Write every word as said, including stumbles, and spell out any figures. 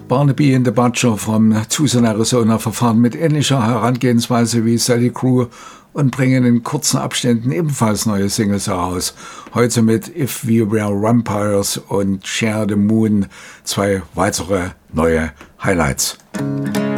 Barnaby and the Butcher from Tucson, Arizona verfahren mit ähnlicher Herangehensweise wie Sally Crew und bringen in kurzen Abständen ebenfalls neue Singles heraus. Heute mit If We Were Vampires und Share the Moon, zwei weitere neue Highlights.